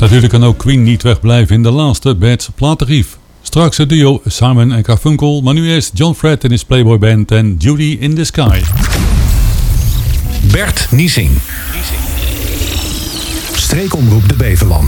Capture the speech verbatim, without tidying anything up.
Natuurlijk kan ook Queen niet wegblijven in de laatste Bad platenrief. Straks het duo Simon en Garfunkel, maar nu eerst John Fred en his Playboy Band en Judy in the Sky. Bert Niesing. Streekomroep de Beverland.